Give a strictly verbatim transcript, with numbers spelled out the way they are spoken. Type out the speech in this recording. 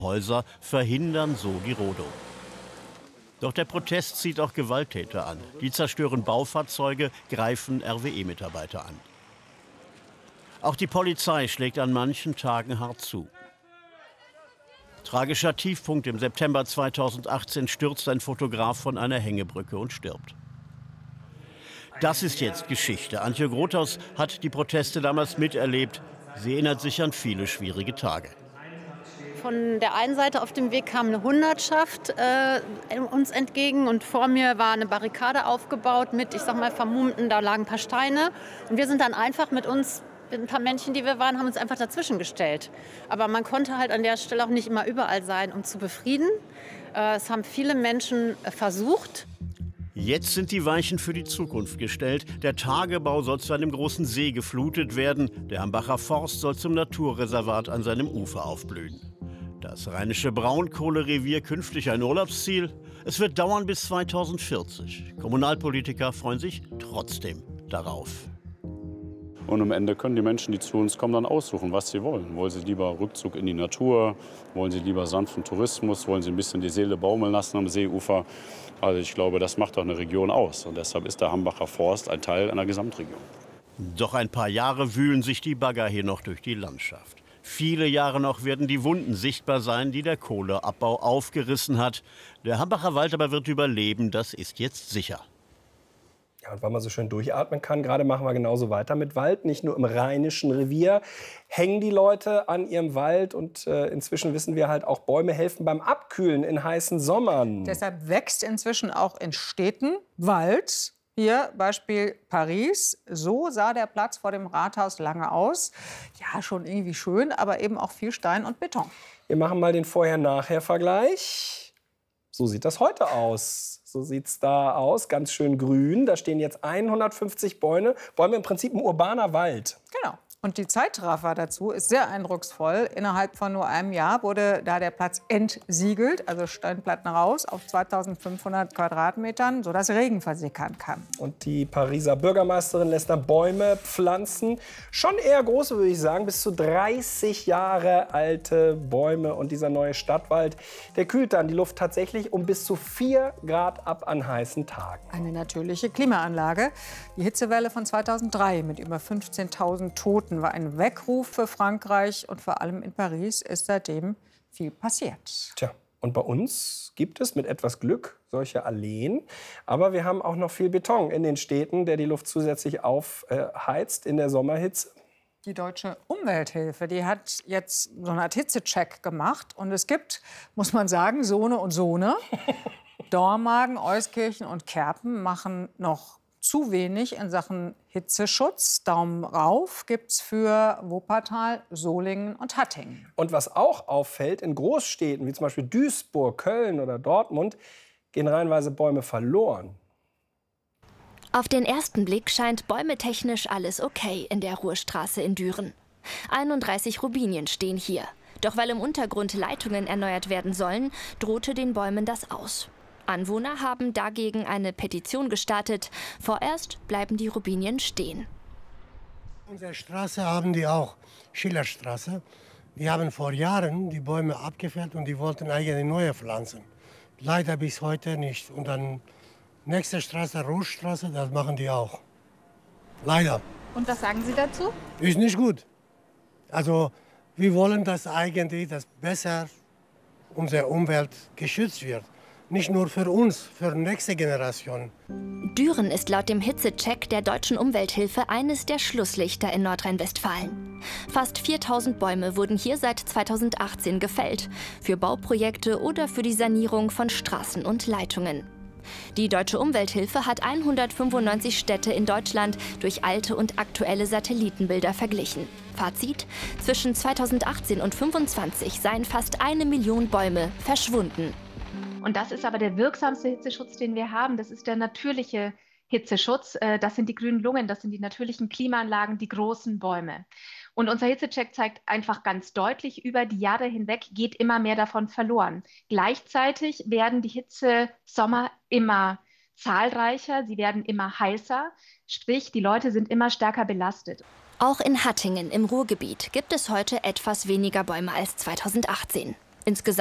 Häuser verhindern so die Rodung. Doch der Protest zieht auch Gewalttäter an. Die zerstören Baufahrzeuge, greifen R W E-Mitarbeiter an. Auch die Polizei schlägt an manchen Tagen hart zu. Tragischer Tiefpunkt: im September zweitausendachtzehn stürzt ein Fotograf von einer Hängebrücke und stirbt. Das ist jetzt Geschichte. Antje Grothaus hat die Proteste damals miterlebt. Sie erinnert sich an viele schwierige Tage. Von der einen Seite auf dem Weg kam eine Hundertschaft äh, uns entgegen und vor mir war eine Barrikade aufgebaut mit, ich sag mal, vermummten, da lagen ein paar Steine. Und wir sind dann einfach mit uns, mit ein paar Männchen, die wir waren, haben uns einfach dazwischen gestellt. Aber man konnte halt an der Stelle auch nicht immer überall sein, um zu befrieden. Äh, es haben viele Menschen äh, versucht. Jetzt sind die Weichen für die Zukunft gestellt. Der Tagebau soll zu einem großen See geflutet werden. Der Hambacher Forst soll zum Naturreservat an seinem Ufer aufblühen. Das rheinische Braunkohlerevier künftig ein Urlaubsziel? Es wird dauern bis zweitausendvierzig. Kommunalpolitiker freuen sich trotzdem darauf. Und am Ende können die Menschen, die zu uns kommen, dann aussuchen, was sie wollen. Wollen sie lieber Rückzug in die Natur? Wollen sie lieber sanften Tourismus? Wollen sie ein bisschen die Seele baumeln lassen am Seeufer? Also ich glaube, das macht doch eine Region aus. Und deshalb ist der Hambacher Forst ein Teil einer Gesamtregion. Doch ein paar Jahre wühlen sich die Bagger hier noch durch die Landschaft. Viele Jahre noch werden die Wunden sichtbar sein, die der Kohleabbau aufgerissen hat. Der Hambacher Wald aber wird überleben, das ist jetzt sicher. Ja, und weil man so schön durchatmen kann, gerade machen wir genauso weiter mit Wald. Nicht nur im Rheinischen Revier hängen die Leute an ihrem Wald. Und äh, inzwischen wissen wir halt auch, Bäume helfen beim Abkühlen in heißen Sommern. Deshalb wächst inzwischen auch in Städten Wald. Hier Beispiel Paris. So sah der Platz vor dem Rathaus lange aus. Ja, schon irgendwie schön, aber eben auch viel Stein und Beton. Wir machen mal den Vorher-Nachher-Vergleich. So sieht das heute aus. So sieht es da aus, ganz schön grün. Da stehen jetzt hundertfünfzig Bäume. Bäume im Prinzip ein urbaner Wald. Genau. Und die Zeitraffer dazu ist sehr eindrucksvoll. Innerhalb von nur einem Jahr wurde da der Platz entsiegelt, also Steinplatten raus, auf zweitausendfünfhundert Quadratmetern, sodass Regen versickern kann. Und die Pariser Bürgermeisterin lässt da Bäume pflanzen. Schon eher große, würde ich sagen, bis zu dreißig Jahre alte Bäume. Und dieser neue Stadtwald, der kühlt dann die Luft tatsächlich um bis zu vier Grad ab an heißen Tagen. Eine natürliche Klimaanlage. Die Hitzewelle von zweitausenddrei mit über fünfzehntausend Toten war ein Weckruf für Frankreich, und vor allem in Paris ist seitdem viel passiert. Tja, und bei uns gibt es mit etwas Glück solche Alleen. Aber wir haben auch noch viel Beton in den Städten, der die Luft zusätzlich aufheizt in der Sommerhitze. Die Deutsche Umwelthilfe, die hat jetzt so eine Art Hitzecheck gemacht. Und es gibt, muss man sagen, Sohne und Sohne. Dormagen, Euskirchen und Kerpen machen noch zu wenig in Sachen Hitzeschutz. Daumen rauf gibt's für Wuppertal, Solingen und Hattingen. Und was auch auffällt, in Großstädten wie zum Beispiel Duisburg, Köln oder Dortmund gehen reihenweise Bäume verloren. Auf den ersten Blick scheint bäumetechnisch alles okay in der Ruhrstraße in Düren. einunddreißig Robinien stehen hier. Doch weil im Untergrund Leitungen erneuert werden sollen, drohte den Bäumen das aus. Anwohner haben dagegen eine Petition gestartet. Vorerst bleiben die Robinien stehen. Unsere Straße haben die auch, Schillerstraße. Die haben vor Jahren die Bäume abgefällt und die wollten eigentlich neue pflanzen. Leider bis heute nicht. Und dann nächste Straße, Ruhrstraße, das machen die auch. Leider. Und was sagen Sie dazu? Ist nicht gut. Also wir wollen, dass eigentlich das besser unsere Umwelt geschützt wird. Nicht nur für uns, für die nächste Generation. Düren ist laut dem Hitzecheck der Deutschen Umwelthilfe eines der Schlusslichter in Nordrhein-Westfalen. Fast viertausend Bäume wurden hier seit zweitausendachtzehn gefällt. Für Bauprojekte oder für die Sanierung von Straßen und Leitungen. Die Deutsche Umwelthilfe hat hundertfünfundneunzig Städte in Deutschland durch alte und aktuelle Satellitenbilder verglichen. Fazit: Zwischen zweitausendachtzehn und fünfundzwanzig seien fast eine Million Bäume verschwunden. Und das ist aber der wirksamste Hitzeschutz, den wir haben. Das ist der natürliche Hitzeschutz. Das sind die grünen Lungen, das sind die natürlichen Klimaanlagen, die großen Bäume. Und unser Hitzecheck zeigt einfach ganz deutlich, über die Jahre hinweg geht immer mehr davon verloren. Gleichzeitig werden die Hitzesommer immer zahlreicher, sie werden immer heißer, sprich die Leute sind immer stärker belastet. Auch in Hattingen im Ruhrgebiet gibt es heute etwas weniger Bäume als zweitausendachtzehn. Insgesamt